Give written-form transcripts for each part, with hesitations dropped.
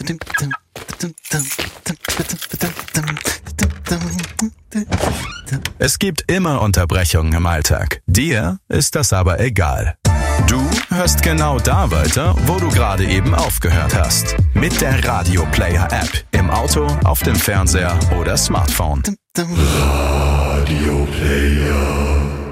Es gibt immer Unterbrechungen im Alltag. Dir ist das aber egal. Du hörst genau da weiter, wo du gerade eben aufgehört hast. Mit der Radio Player App. Im Auto, auf dem Fernseher oder Smartphone. Radio Player.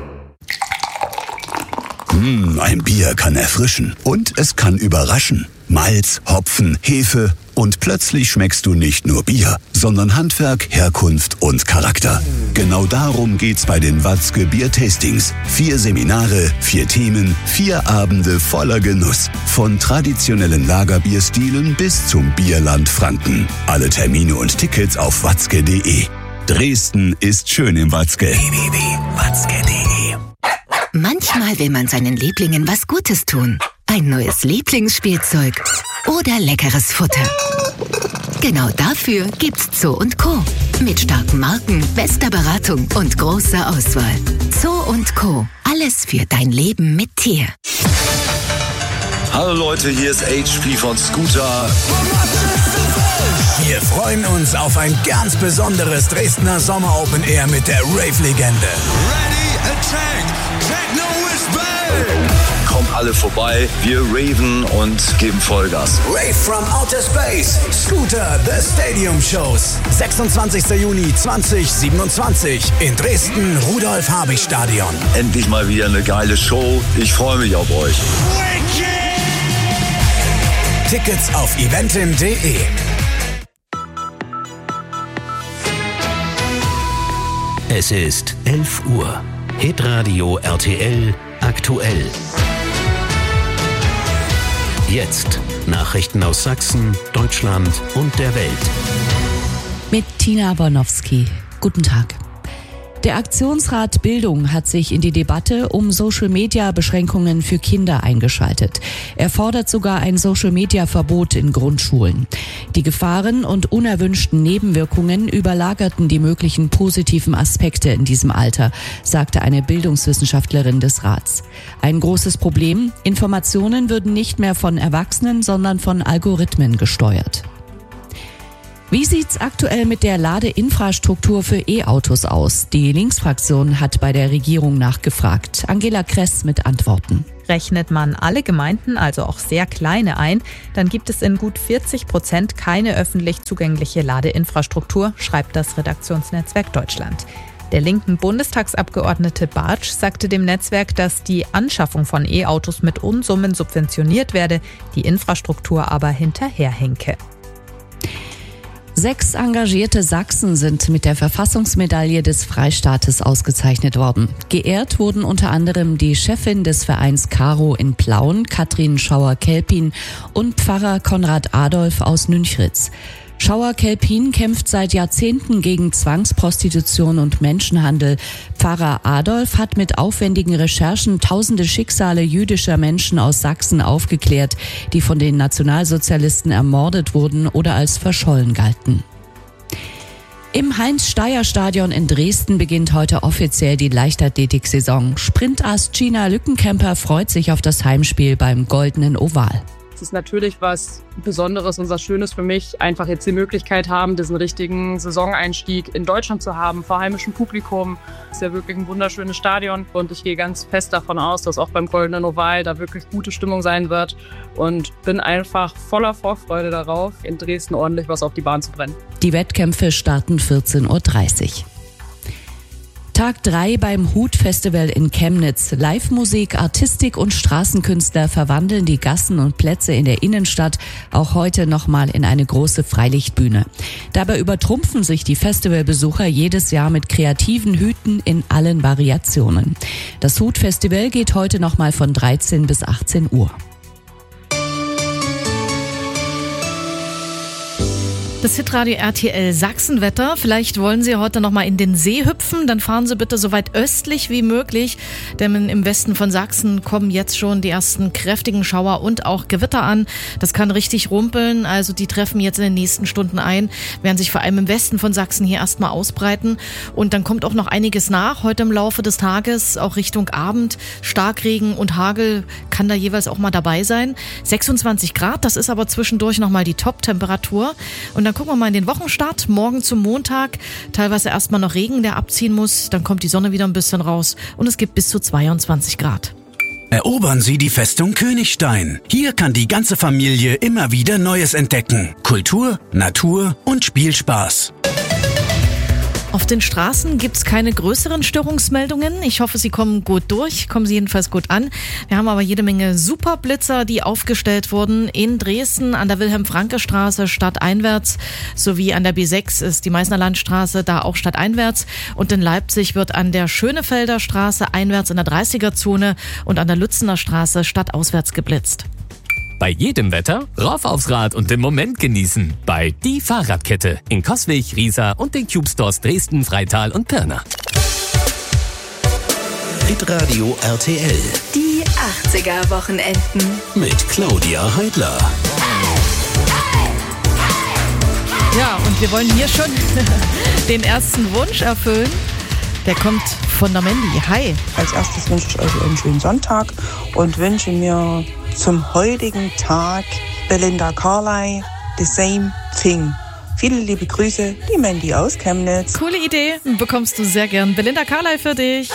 Ein Bier kann erfrischen und es kann überraschen. Malz, Hopfen, Hefe und plötzlich schmeckst du nicht nur Bier, sondern Handwerk, Herkunft und Charakter. Genau darum geht's bei den Watzke Bier-Tastings. 4 Seminare, 4 Themen, 4 Abende voller Genuss. Von traditionellen Lagerbierstilen bis zum Bierland Franken. Alle Termine und Tickets auf watzke.de. Dresden ist schön im Watzke. www.watzke.de. Manchmal will man seinen Lieblingen was Gutes tun. Ein neues Lieblingsspielzeug oder leckeres Futter. Genau dafür gibt's Zoo & Co. Mit starken Marken, bester Beratung und großer Auswahl. Zoo & Co. Alles für dein Leben mit Tier. Hallo Leute, hier ist HP von Scooter. Wir freuen uns auf ein ganz besonderes Dresdner Sommer Open Air mit der Rave-Legende. Ready, attack, techno is back! Kommt alle vorbei, wir raven und geben Vollgas. Rave from Outer Space, Scooter, The Stadium Shows. 26. Juni 2027 in Dresden, Rudolf-Habich-Stadion. Endlich mal wieder eine geile Show, ich freue mich auf euch. Tickets auf eventim.de. Es ist 11 Uhr. Hitradio RTL aktuell. Jetzt Nachrichten aus Sachsen, Deutschland und der Welt. Mit Tina Bornowski. Guten Tag. Der Aktionsrat Bildung hat sich in die Debatte um Social-Media-Beschränkungen für Kinder eingeschaltet. Er fordert sogar ein Social-Media-Verbot in Grundschulen. Die Gefahren und unerwünschten Nebenwirkungen überlagerten die möglichen positiven Aspekte in diesem Alter, sagte eine Bildungswissenschaftlerin des Rats. Ein großes Problem: Informationen würden nicht mehr von Erwachsenen, sondern von Algorithmen gesteuert. Wie sieht's aktuell mit der Ladeinfrastruktur für E-Autos aus? Die Linksfraktion hat bei der Regierung nachgefragt. Angela Kress mit Antworten. Rechnet man alle Gemeinden, also auch sehr kleine, ein, dann gibt es in gut 40% keine öffentlich zugängliche Ladeinfrastruktur, schreibt das Redaktionsnetzwerk Deutschland. Der linken Bundestagsabgeordnete Bartsch sagte dem Netzwerk, dass die Anschaffung von E-Autos mit Unsummen subventioniert werde, die Infrastruktur aber hinterherhinke. 6 engagierte Sachsen sind mit der Verfassungsmedaille des Freistaates ausgezeichnet worden. Geehrt wurden unter anderem die Chefin des Vereins Caro in Plauen, Katrin Schauer-Kelpin, und Pfarrer Konrad Adolf aus Nünchritz. Schauer-Kelpin kämpft seit Jahrzehnten gegen Zwangsprostitution und Menschenhandel. Pfarrer Adolf hat mit aufwendigen Recherchen tausende Schicksale jüdischer Menschen aus Sachsen aufgeklärt, die von den Nationalsozialisten ermordet wurden oder als verschollen galten. Im Heinz-Steier-Stadion in Dresden beginnt heute offiziell die Leichtathletik-Saison. Sprintass Gina Lückenkämper freut sich auf das Heimspiel beim Goldenen Oval. Es ist natürlich was Besonderes und was Schönes für mich, einfach jetzt die Möglichkeit haben, diesen richtigen Saisoneinstieg in Deutschland zu haben, vor heimischem Publikum. Es ist ja wirklich ein wunderschönes Stadion und ich gehe ganz fest davon aus, dass auch beim Goldenen Oval da wirklich gute Stimmung sein wird und bin einfach voller Vorfreude darauf, in Dresden ordentlich was auf die Bahn zu brennen. Die Wettkämpfe starten 14.30 Uhr. Tag 3 beim Hut-Festival in Chemnitz. Live-Musik, Artistik und Straßenkünstler verwandeln die Gassen und Plätze in der Innenstadt auch heute nochmal in eine große Freilichtbühne. Dabei übertrumpfen sich die Festivalbesucher jedes Jahr mit kreativen Hüten in allen Variationen. Das Hut-Festival geht heute nochmal von 13 bis 18 Uhr. Das Hitradio RTL Sachsenwetter. Vielleicht wollen Sie heute noch mal in den See hüpfen. Dann fahren Sie bitte so weit östlich wie möglich. Denn im Westen von Sachsen kommen jetzt schon die ersten kräftigen Schauer und auch Gewitter an. Das kann richtig rumpeln. Also die treffen jetzt in den nächsten Stunden ein. Werden sich vor allem im Westen von Sachsen hier erstmal ausbreiten. Und dann kommt auch noch einiges nach. Heute im Laufe des Tages, auch Richtung Abend. Starkregen und Hagel kann da jeweils auch mal dabei sein. 26 Grad, das ist aber zwischendurch noch mal die Top-Temperatur. Und dann gucken wir mal in den Wochenstart. Morgen zum Montag. Teilweise erstmal noch Regen, der abziehen muss. Dann kommt die Sonne wieder ein bisschen raus. Und es gibt bis zu 22 Grad. Erobern Sie die Festung Königstein. Hier kann die ganze Familie immer wieder Neues entdecken. Kultur, Natur und Spielspaß. Auf den Straßen gibt's keine größeren Störungsmeldungen. Ich hoffe, Sie kommen gut durch, kommen Sie jedenfalls gut an. Wir haben aber jede Menge Superblitzer, die aufgestellt wurden. In Dresden an der Wilhelm-Franke-Straße stadteinwärts sowie an der B6 ist die Meißner Landstraße da auch stadteinwärts. Und in Leipzig wird an der Schönefelder Straße einwärts in der 30er-Zone und an der Lützener Straße stadtauswärts geblitzt. Bei jedem Wetter rauf aufs Rad und den Moment genießen. Bei Die Fahrradkette in Coswig, Riesa und den Cube Stores Dresden, Freital und Pirna. Hitradio RTL. Die 80er Wochenenden. Mit Claudia Heidler. Ja, und wir wollen hier schon den ersten Wunsch erfüllen. Der kommt von der Mandy. Hi. Als erstes wünsche ich euch einen schönen Sonntag und wünsche mir zum heutigen Tag Belinda Carlisle, The Same Thing. Viele liebe Grüße, die Mandy aus Chemnitz. Coole Idee, bekommst du sehr gern. Belinda Carlisle für dich.